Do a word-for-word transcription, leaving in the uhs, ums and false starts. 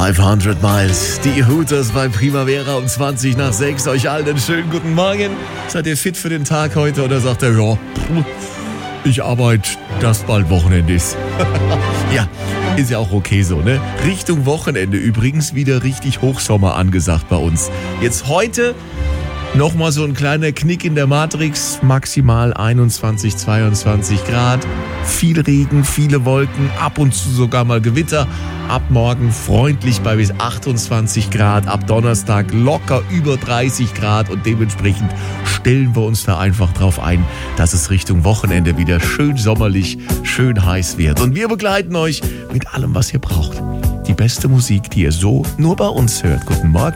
fünfhundert Miles, die Hooters bei Primavera um zwanzig nach sechs. Euch allen einen schönen guten Morgen. Seid ihr fit für den Tag heute oder sagt ihr, ja, ich arbeite, dass bald Wochenende ist? Ja, ist ja auch okay so, ne? Richtung Wochenende übrigens wieder richtig Hochsommer angesagt bei uns. Jetzt heute nochmal so ein kleiner Knick in der Matrix, maximal einundzwanzig, zweiundzwanzig Grad, viel Regen, viele Wolken, ab und zu sogar mal Gewitter. Ab morgen freundlich bei bis achtundzwanzig Grad, ab Donnerstag locker über dreißig Grad und dementsprechend stellen wir uns da einfach drauf ein, dass es Richtung Wochenende wieder schön sommerlich, schön heiß wird. Und wir begleiten euch mit allem, was ihr braucht. Die beste Musik, die ihr so nur bei uns hört. Guten Morgen.